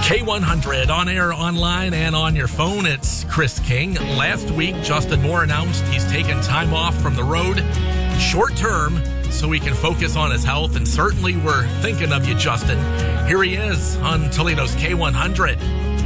K100 on air, online, and on your phone. It's Chris King. Last week, Justin Moore announced he's taken time off from the road, short term, so he can focus on his health. And certainly we're thinking of you, Justin. Here he is on Toledo's K100.